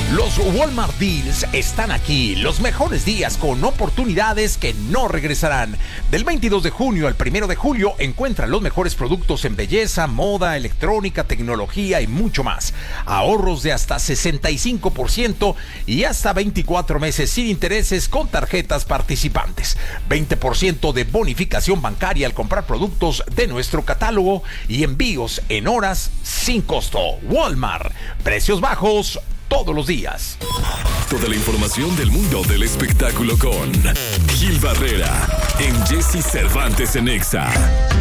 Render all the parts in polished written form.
Los Walmart Deals están aquí, los mejores días con oportunidades que no regresarán. Del 22 de junio al 1 de julio encuentra los mejores productos en belleza, moda, electrónica, tecnología y mucho más. Ahorros de hasta 65% y hasta 24 meses sin intereses con tarjetas participantes. 20% de bonificación bancaria al comprar productos de nuestro catálogo y envíos en horas sin costo. Walmart, precios bajos todos los días. Toda la información del mundo del espectáculo con Gil Barrera en Jesse Cervantes en Exa.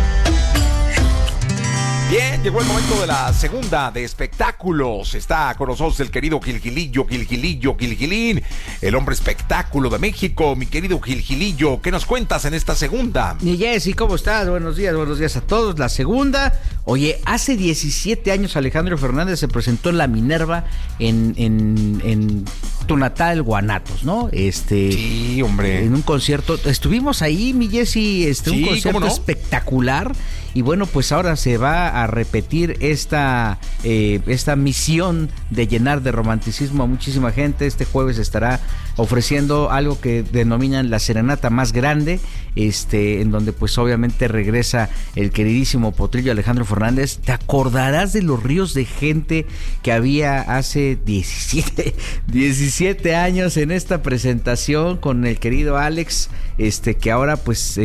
Bien, llegó el momento de la segunda de espectáculos. Está con nosotros el querido Gilgilín, el hombre espectáculo de México. Mi querido Gilgilillo, ¿qué nos cuentas en esta segunda? Y Jessy, ¿cómo estás? Buenos días a todos. La segunda, oye, hace 17 años Alejandro Fernández se presentó en la Minerva en tu natal Guanatos, ¿no? Sí, hombre. En un concierto. Estuvimos ahí, mi Jessy, un concierto espectacular. Y bueno, pues ahora se va a repetir esta misión de llenar de romanticismo a muchísima gente. Este jueves estará ofreciendo algo que denominan la serenata más grande, en donde pues obviamente regresa el queridísimo potrillo Alejandro Fernández. ¿Te acordarás de los ríos de gente que había hace 17 años en esta presentación con el querido Alex, que ahora pues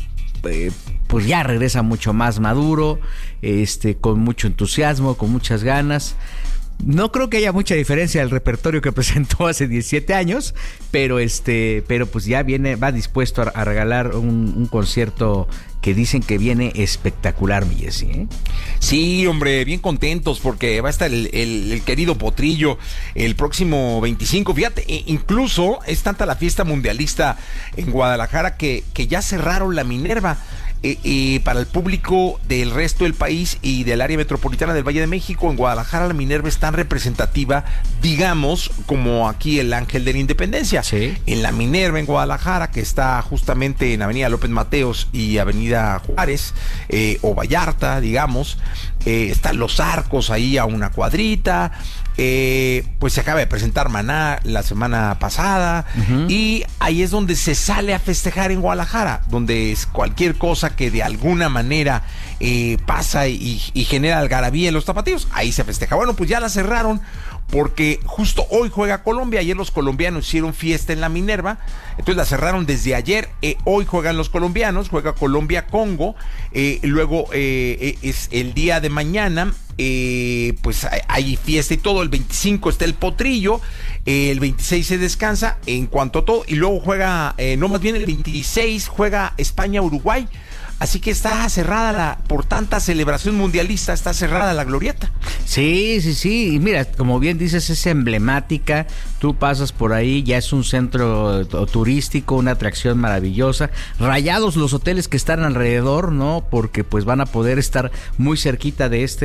ya regresa mucho más maduro, con mucho entusiasmo, con muchas ganas? No creo que haya mucha diferencia del repertorio que presentó hace 17 años, pero pues ya va dispuesto a regalar un concierto que dicen que viene espectacular, mi Jessy, ¿eh? Sí, hombre, bien contentos porque va a estar el querido potrillo el próximo 25. Fíjate, incluso es tanta la fiesta mundialista en Guadalajara que ya cerraron la Minerva. Para el público del resto del país y del área metropolitana del Valle de México, en Guadalajara la Minerva es tan representativa, digamos, como aquí el Ángel de la Independencia. Sí. En la Minerva en Guadalajara, que está justamente en Avenida López Mateos y Avenida Juárez, o Vallarta, digamos, están los arcos ahí a una cuadrita. Pues se acaba de presentar Maná la semana pasada, y ahí es donde se sale a festejar en Guadalajara, donde es cualquier cosa que de alguna manera pasa y genera algarabía en los tapatíos, ahí se festeja. Bueno, pues ya la cerraron porque justo hoy juega Colombia. Ayer los colombianos hicieron fiesta en la Minerva, entonces la cerraron desde ayer. Hoy juegan los colombianos, juega Colombia-Congo, luego es el día de mañana. Pues hay fiesta y todo. El 25 está el potrillo, el 26 se descansa en cuanto a todo, y luego juega, el 26 juega España-Uruguay. Así que está cerrada por tanta celebración mundialista, está cerrada la glorieta. Sí. Y mira, como bien dices, es emblemática. Tú pasas por ahí, ya es un centro turístico, una atracción maravillosa. Rayados los hoteles que están alrededor, ¿no? Porque pues van a poder estar muy cerquita pues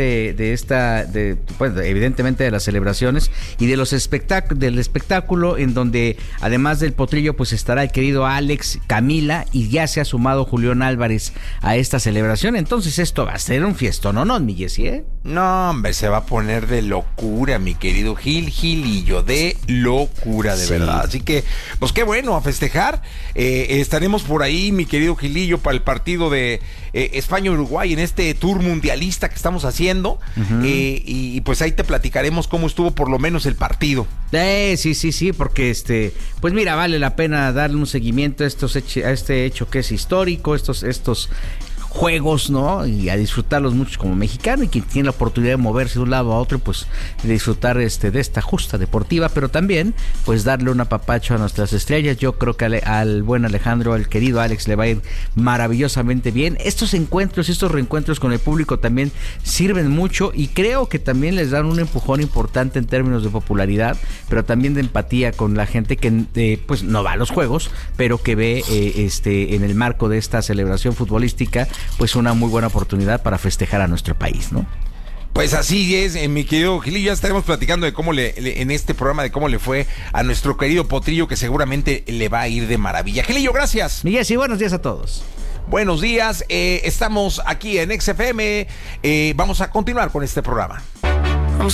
evidentemente de las celebraciones y de los del espectáculo, en donde además del potrillo pues estará el querido Alex, Camila, y ya se ha sumado Julián Álvarez a esta celebración. Entonces esto va a ser un fiestón, ¿no, mi Jessy, eh? No, hombre, se va a poner de locura, mi querido Gilillo, de locura, de verdad. Así que, pues qué bueno, a festejar. Estaremos por ahí, mi querido Gilillo, para el partido de España-Uruguay en este tour mundialista que estamos haciendo. Y pues ahí te platicaremos cómo estuvo por lo menos el partido. Sí, porque pues mira, vale la pena darle un seguimiento a este hecho que es histórico, estos juegos, ¿no? Y a disfrutarlos mucho como mexicano, y quien tiene la oportunidad de moverse de un lado a otro, pues de disfrutar de esta justa deportiva, pero también pues darle un apapacho a nuestras estrellas. Yo creo que al buen Alejandro, al querido Alex, le va a ir maravillosamente bien. Estos reencuentros con el público también sirven mucho, y creo que también les dan un empujón importante en términos de popularidad, pero también de empatía con la gente que pues no va a los juegos, pero que ve en el marco de esta celebración futbolística pues una muy buena oportunidad para festejar a nuestro país, ¿no? Pues así es, mi querido Gilillo, ya estaremos platicando de cómo en este programa de cómo le fue a nuestro querido potrillo, que seguramente le va a ir de maravilla. Gilillo, gracias. Miguel, sí, buenos días a todos. Buenos días, estamos aquí en XFM, vamos a continuar con este programa.